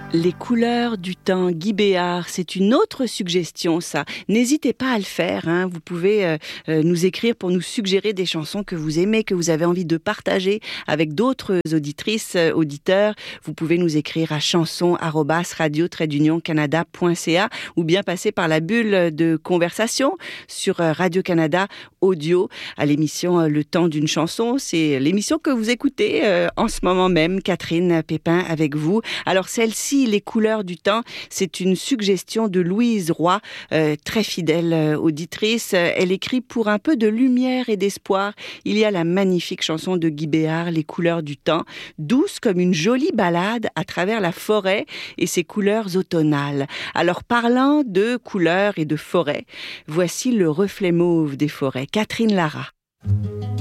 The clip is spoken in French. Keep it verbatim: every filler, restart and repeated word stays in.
Les couleurs du temps, Guy Béart, c'est une autre suggestion, ça. N'hésitez pas à le faire, hein. Vous pouvez euh, euh, nous écrire pour nous suggérer des chansons que vous aimez, que vous avez envie de partager avec d'autres auditrices, euh, auditeurs. Vous pouvez nous écrire à chanson arobase radio trait d'union canada point c a ou bien passer par la bulle de conversation sur euh, Radio-Canada Audio à l'émission euh, Le temps d'une chanson. C'est l'émission que vous écoutez euh, en ce moment même, Catherine Pépin avec vous. Alors celle-ci, Les couleurs du temps, c'est une suggestion de Louise Roy, euh, très fidèle euh, auditrice. Elle écrit pour un peu de lumière et d'espoir. Il y a la magnifique chanson de Guy Béart, Les couleurs du temps, douce comme une jolie balade à travers la forêt et ses couleurs automnales. Alors parlant de couleurs et de forêt, voici le reflet mauve des forêts. Catherine Lara.